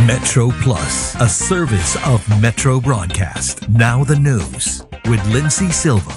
Metro Plus, a service of Metro Broadcast. Now the news with Lindsay Silva.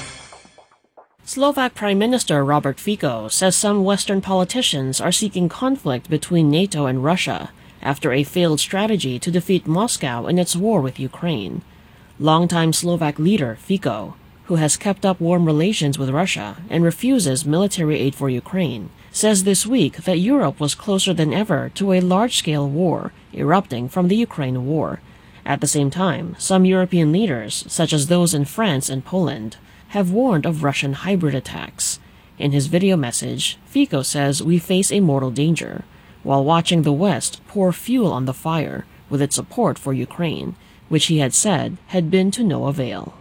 Slovak Prime Minister Robert Fico says some Western politicians are seeking conflict between NATO and Russia after a failed strategy to defeat Moscow in its war with Ukraine. Longtime Slovak leader Fico, who has kept up warm relations with Russia and refuses military aid for Ukraine, says this week that Europe was closer than ever to a large-scale war erupting from the Ukraine war. At the same time, some European leaders, such as those in France and Poland, have warned of Russian hybrid attacks. In his video message, Fico says we face a mortal danger, while watching the West pour fuel on the fire with its support for Ukraine, which he had said had been to no avail.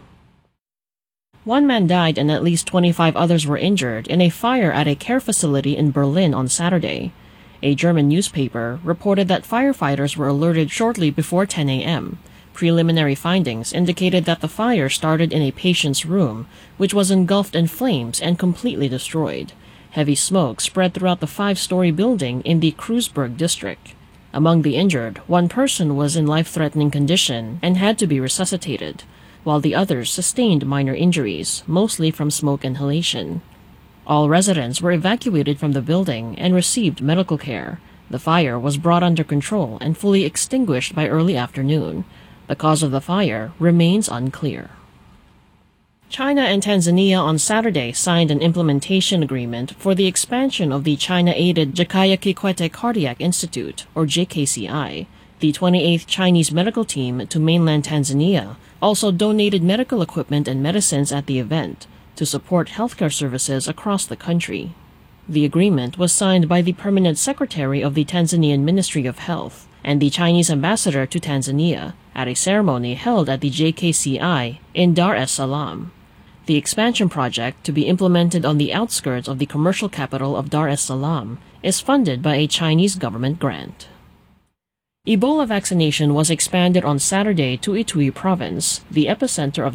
One man died and at least 25 others were injured in a fire at a care facility in Berlin on Saturday. A German newspaper reported that firefighters were alerted shortly before 10 a.m. Preliminary findings indicated that the fire started in a patient's room, which was engulfed in flames and completely destroyed. Heavy smoke spread throughout the 5-story building in the Kreuzberg district. Among the injured, one person was in life-threatening condition and had to be resuscitated, while the others sustained minor injuries, mostly from smoke inhalation. All residents were evacuated from the building and received medical care. The fire was brought under control and fully extinguished by early afternoon. The cause of the fire remains unclear. China and Tanzania on Saturday signed an implementation agreement for the expansion of the China-aided Jakaya Kikwete Cardiac Institute, or JKCI. The 28th Chinese medical team to mainland Tanzania also donated medical equipment and medicines at the event to support healthcare services across the country. The agreement was signed by the Permanent Secretary of the Tanzanian Ministry of Health and the Chinese ambassador to Tanzania at a ceremony held at the JKCI in Dar es Salaam. The expansion project, to be implemented on the outskirts of the commercial capital of Dar es Salaam, is funded by a Chinese government grant. Ebola vaccination was expanded on Saturday to Ituri province, the epicenter of